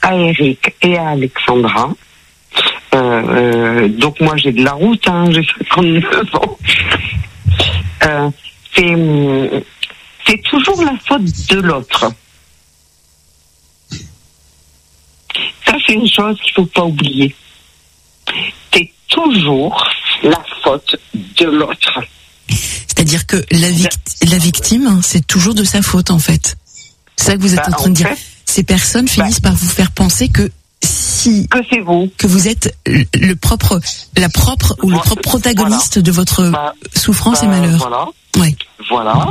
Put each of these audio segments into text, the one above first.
à Eric et à Alexandra. Donc moi j'ai de la route, j'ai 59 ans. C'est toujours la faute de l'autre. Ça, c'est une chose qu'il faut pas oublier. C'est toujours la faute de l'autre. C'est-à-dire que la victime, c'est toujours de sa faute, en fait. C'est ça que vous êtes en train de dire. Ces personnes finissent par vous faire penser que c'est vous, que vous êtes le propre protagoniste de votre souffrance et malheur. Voilà. Ouais. Voilà.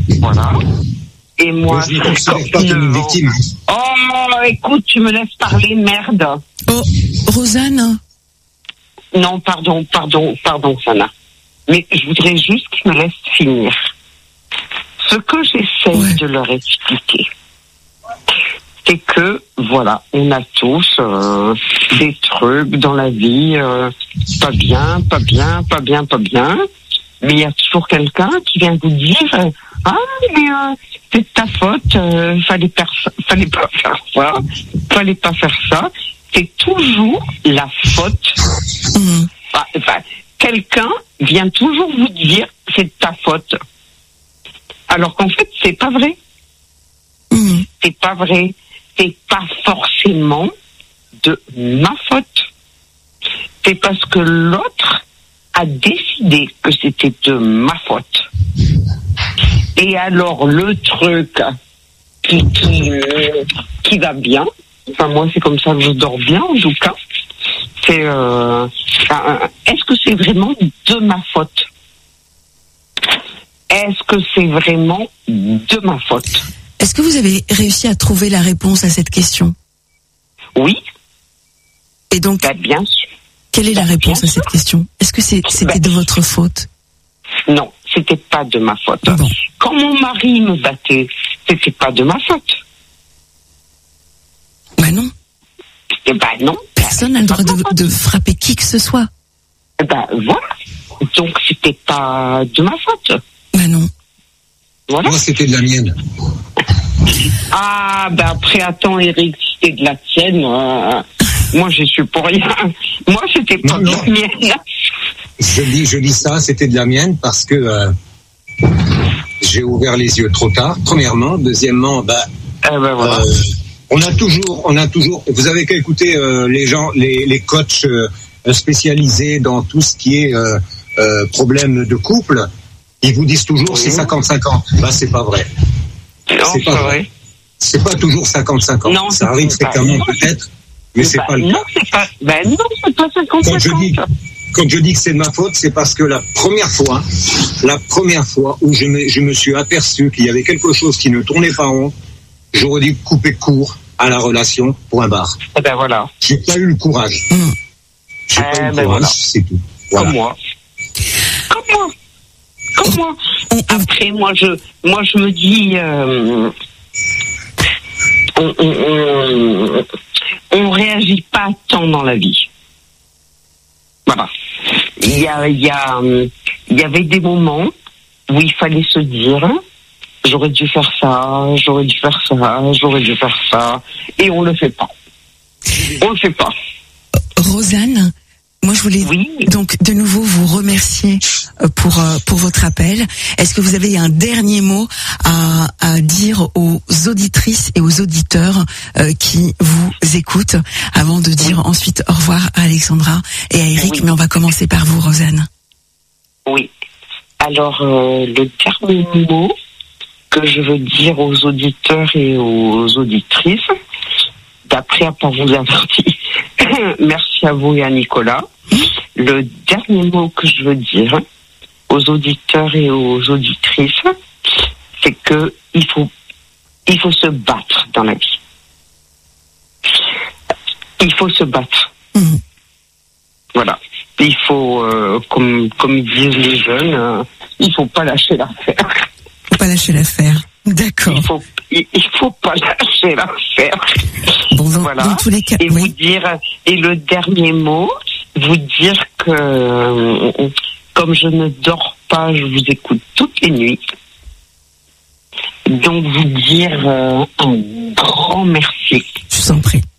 Et moi, je ne considère pas comme une victime. Oh, écoute, tu me laisses parler, merde. Oh, Rosanne. Non, pardon, Sana. Mais je voudrais juste qu'ils me laissent finir. Ce que j'essaie de leur expliquer, c'est que, voilà, on a tous des trucs dans la vie, pas bien. Mais il y a toujours quelqu'un qui vient vous dire c'est de ta faute, fallait pas faire ça. C'est toujours la faute. Quelqu'un vient toujours vous dire c'est de ta faute. Alors qu'en fait, c'est pas vrai. C'est pas vrai. C'est pas forcément de ma faute. C'est parce que l'autre a décidé que c'était de ma faute. Et alors le truc qui va bien, enfin moi c'est comme ça que je dors bien en tout cas, c'est est-ce que c'est vraiment de ma faute? Est-ce que c'est vraiment de ma faute? Est-ce que vous avez réussi à trouver la réponse à cette question? Oui. Et donc, bien sûr. Quelle est la réponse à cette question? Est-ce que c'était de votre faute? Non, c'était pas de ma faute. Bon. Quand mon mari me battait, c'était pas de ma faute. Non. Non. Personne n'a le droit de frapper qui que ce soit. Voilà. Donc c'était pas de ma faute. Non. Voilà. Moi, c'était de la mienne. Après, attends, Eric, c'était de la tienne. Moi, je suis pour rien. Moi, c'était pas de la mienne. Je dis ça, c'était de la mienne parce que j'ai ouvert les yeux trop tard. Premièrement, deuxièmement, voilà. On a toujours. Vous avez qu'à écouter les coachs spécialisés dans tout ce qui est problème de couple. Ils vous disent toujours c'est 50-50. C'est pas vrai. Non, c'est pas vrai. C'est pas toujours 50-50. Non, ça arrive fréquemment peut-être, mais c'est pas le cas. Non, c'est pas 50-50. Quand je dis que c'est de ma faute, c'est parce que la première fois où je me suis aperçu qu'il y avait quelque chose qui ne tournait pas rond, j'aurais dû couper court à la relation, point barre. Voilà. J'ai pas eu le courage. J'ai pas eu le courage, voilà. C'est tout. Voilà. Comme moi. Après, moi je me dis, on réagit pas tant dans la vie. Voilà. Il y avait des moments où il fallait se dire, j'aurais dû faire ça, et on le fait pas. Rosanne, moi je voulais donc de nouveau vous remercier pour votre appel. Est-ce que vous avez un dernier mot à dire aux auditrices et aux auditeurs qui vous écoutent avant de dire ensuite au revoir à Alexandra et à Eric, mais on va commencer par vous, Rosanne. Oui. Alors le dernier mot que je veux dire aux auditeurs et aux auditrices, d'après avoir vous averti, merci à vous et à Nicolas. Le dernier mot que je veux dire aux auditeurs et aux auditrices, c'est que il faut se battre dans la vie. Il faut se battre. Voilà. Il faut, comme disent les jeunes, il faut pas lâcher l'affaire. Faut pas lâcher l'affaire. D'accord. Il faut pas lâcher l'affaire. Bon, voilà. Dans tous les cas. Et vous dire, et le dernier mot, vous dire que comme je ne dors pas, je vous écoute toutes les nuits. Donc vous dire un grand merci. Je vous en prie.